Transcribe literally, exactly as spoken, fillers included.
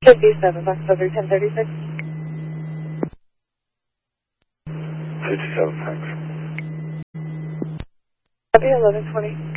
fifty-seven, Fox Delivery ten thirty-six. fifty-seven, thanks. Copy eleven twenty.